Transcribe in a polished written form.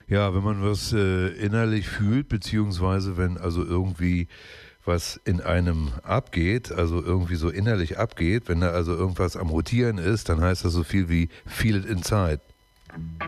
Ja, wenn man was innerlich fühlt, beziehungsweise wenn also irgendwie was in einem abgeht, also irgendwie so innerlich abgeht, wenn da also irgendwas am Rotieren ist, dann heißt das so viel wie feel it inside.